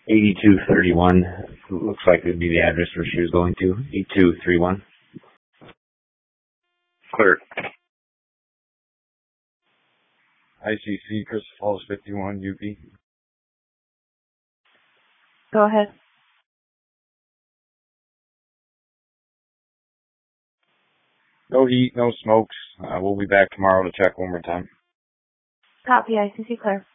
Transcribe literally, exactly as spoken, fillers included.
eighty-two thirty-one. Looks like it would be the address where she was going to. eighty-two thirty-one. Clear. I C C, Crystal Falls fifty-one, U P. Go ahead. No heat, no smokes. Uh, we'll be back tomorrow to check one more time. Copy, I C C clear.